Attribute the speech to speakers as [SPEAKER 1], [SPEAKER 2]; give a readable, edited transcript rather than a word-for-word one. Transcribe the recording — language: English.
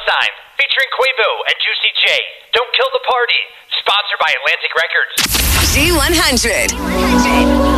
[SPEAKER 1] Sign, featuring Quavo and Juicy J. Don't Kill the Party, sponsored by Atlantic Records.
[SPEAKER 2] Z100.